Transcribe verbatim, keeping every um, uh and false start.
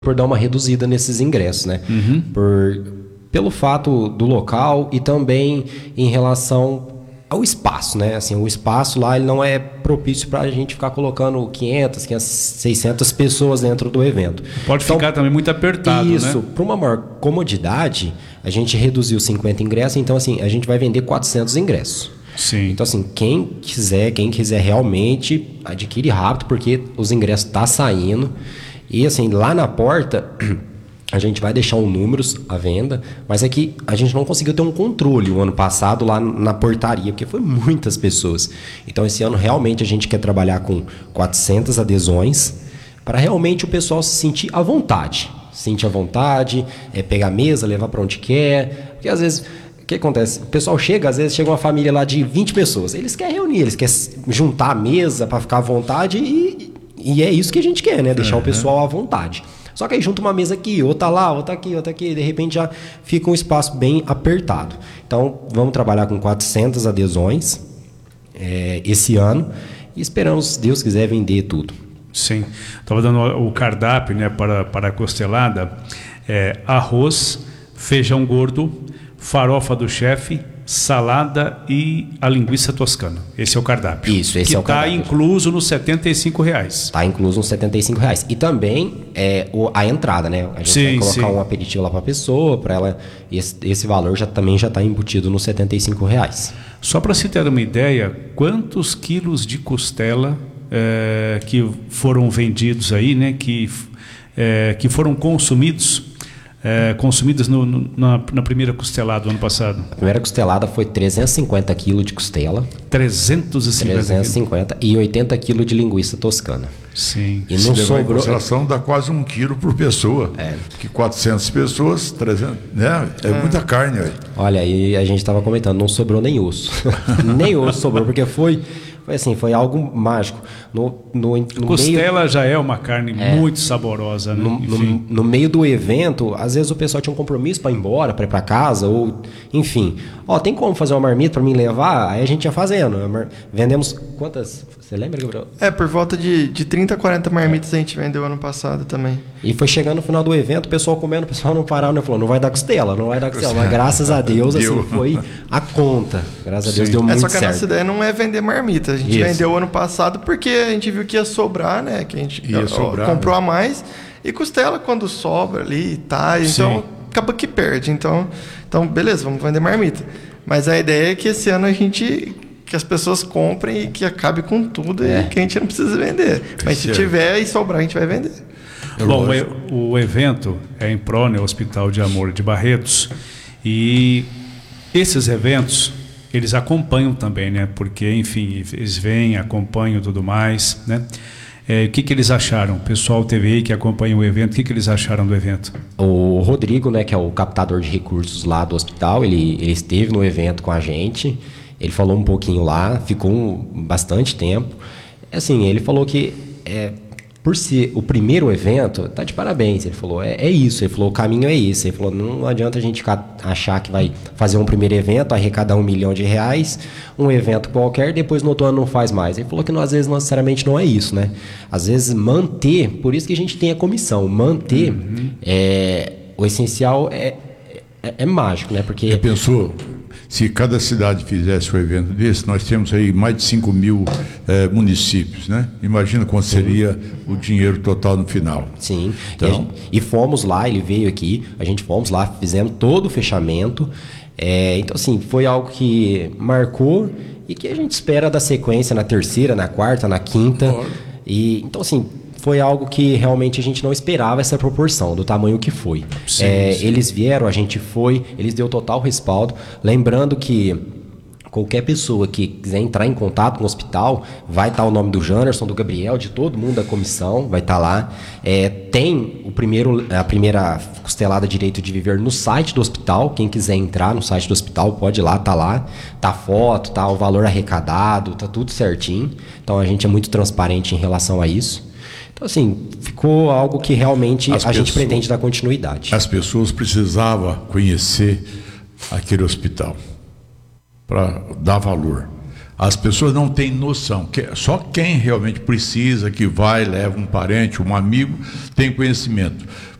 por dar uma reduzida nesses ingressos, né? Uhum. Por, pelo fato do local e também em relação ao espaço, né? Assim, o espaço lá ele não é propício para a gente ficar colocando quinhentas, quinhentas, seiscentas pessoas dentro do evento. Pode então, ficar também muito apertado, isso, né? Para uma maior comodidade, a gente reduziu cinquenta ingressos, então assim, a gente vai vender quatrocentos ingressos. Sim. Então assim, quem quiser, quem quiser realmente, adquire rápido, porque os ingressos estão tá saindo. E assim, lá na porta, a gente vai deixar um números à venda, mas é que a gente não conseguiu ter um controle o ano passado lá na portaria, porque foi muitas pessoas. Então esse ano realmente a gente quer trabalhar com quatrocentas adesões, para realmente o pessoal se sentir à vontade. Sentir à vontade, é, pegar a mesa, levar para onde quer. Porque às vezes, o que acontece? O pessoal chega, às vezes chega uma família lá de vinte pessoas, eles querem reunir, eles querem juntar a mesa para ficar à vontade e... E é isso que a gente quer, né? Deixar uhum. o pessoal à vontade. Só que aí junta uma mesa aqui, outra lá, outra aqui, outra aqui. De repente já fica um espaço bem apertado. Então, vamos trabalhar com quatrocentas adesões é, esse ano. E esperamos, se Deus quiser, vender tudo. Sim. Estava dando o cardápio, né, para, para a costelada. É, arroz, feijão gordo, farofa do chefe, salada e a linguiça toscana. Esse é o cardápio. Isso, esse que é o cardápio. Que está incluso nos setenta e cinco reais. Está incluso nos setenta e cinco reais. E também é, o, a entrada, né? A gente sim, vai colocar sim. um aperitivo lá para a pessoa, para ela. Esse, esse valor já, também já está embutido nos setenta e cinco reais. Só para se ter uma ideia, quantos quilos de costela é, que foram vendidos aí, né? Que, é, que foram consumidos... É, consumidas no, no, na, na primeira costelada do ano passado? A primeira costelada foi trezentos e cinquenta quilos de costela. trezentos e cinquenta trezentos e cinquenta e oitenta quilos de linguiça toscana. Sim. E não sobrou. Em consideração dá quase um quilo por pessoa. É. Porque quatrocentas pessoas, trezentos, né? É, é. muita carne aí. Olha, aí a gente estava comentando, não sobrou nem osso. Nem osso sobrou, porque foi. Foi assim, foi algo mágico. No, no, no Costela meio, já é uma carne é, muito saborosa, né? No, no, no meio do evento, às vezes o pessoal tinha um compromisso para ir embora, para ir para casa, ou enfim. Ó, tem como fazer uma marmita para mim levar? Aí a gente ia fazendo. Vendemos quantas? Você lembra, Gabriel? É, por volta de, de trinta, quarenta marmitas a gente vendeu ano passado também. E foi chegando no final do evento, o pessoal comendo, o pessoal não parava, né? Falou, não vai dar costela, não vai dar costela. Mas graças a Deus, assim, foi a conta. Graças a Deus, Sim. deu muito certo. É, só que certo. a nossa ideia não é vender marmita. A gente Isso. vendeu ano passado porque a gente viu que ia sobrar, né? Que a gente ia sobrar, comprou né? a mais. E costela, quando sobra ali, tá. Então, Sim. acaba que perde. Então, então, beleza, vamos vender marmita. Mas a ideia é que esse ano a gente... que as pessoas comprem e que acabe com tudo é. e que a gente não precisa vender. Mas se tiver e sobrar, a gente vai vender. Bom, o, o evento é em Prônia, Hospital de Amor de Barretos, e esses eventos, eles acompanham também, né? Porque, enfim, eles vêm, acompanham tudo mais, né? É, o que, que eles acharam? O pessoal T V que acompanha o evento, o que, que eles acharam do evento? O Rodrigo, né, que é o captador de recursos lá do hospital, ele, ele esteve no evento com a gente. Ele falou um pouquinho lá, ficou um, bastante tempo. Assim, ele falou que, é, por ser o primeiro evento, tá de parabéns. Ele falou, é, é isso. Ele falou, o caminho é isso. Ele falou, não adianta a gente ficar, achar que vai fazer um primeiro evento, arrecadar um milhão de reais, um evento qualquer, depois no outro ano não faz mais. Ele falou que não, às vezes, não, necessariamente não é isso, né? Às vezes, manter, por isso que a gente tem a comissão, manter, uhum. é, o essencial é, é, é mágico, né? Porque... Já pensou... Se cada cidade fizesse um evento desse, nós temos aí mais de cinco mil eh, municípios, né? Imagina quanto Sim. seria o dinheiro total no final. Sim, então... e, gente, e fomos lá, ele veio aqui, a gente fomos lá, fizemos todo o fechamento. É, então, assim, foi algo que marcou e que a gente espera da sequência na terceira, na quarta, na quinta. Claro. E, então, assim... foi algo que realmente a gente não esperava essa proporção, do tamanho que foi. Sim, é, sim. Eles vieram, a gente foi, eles deu total respaldo. Lembrando que qualquer pessoa que quiser entrar em contato com o hospital, vai estar o nome do Janderson, do Gabriel, de todo mundo da comissão, vai estar lá. É, tem o primeiro, a primeira costelada Direito de Viver no site do hospital. Quem quiser entrar no site do hospital, pode ir lá, tá lá. Tá foto, tá o valor arrecadado, tá tudo certinho. Então a gente é muito transparente em relação a isso. Então, assim, ficou algo que realmente as a pessoas, gente pretende dar continuidade. As pessoas precisavam conhecer aquele hospital para dar valor. As pessoas não têm noção. Que só quem realmente precisa, que vai, leva um parente, um amigo, tem conhecimento.